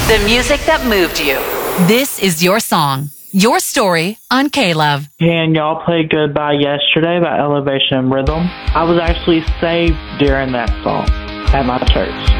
The music that moved you. This is your song, your story on K-Love. Can y'all play Goodbye Yesterday by Elevation Rhythm? I was actually saved during that song at my church.